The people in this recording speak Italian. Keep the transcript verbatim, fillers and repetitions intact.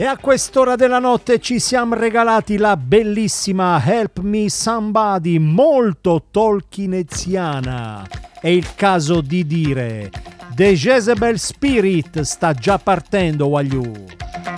E a quest'ora della notte ci siamo regalati la bellissima Help Me Somebody, molto tolkieniziana. È il caso di dire The Jezebel Spirit sta già partendo, Wagliù.